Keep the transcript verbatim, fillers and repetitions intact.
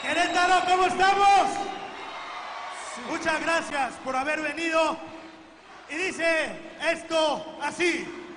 Querétaro, ¿cómo estamos? Muchas gracias por haber venido. Y dice esto así.